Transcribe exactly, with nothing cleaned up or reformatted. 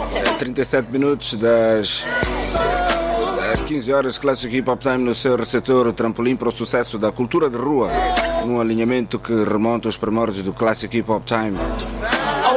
trinta e sete minutos das, das quinze horas, Classic Hip Hop Time no seu receptor, trampolim para o sucesso da cultura de rua, num alinhamento que remonta aos primórdios do Classic Hip Hop Time.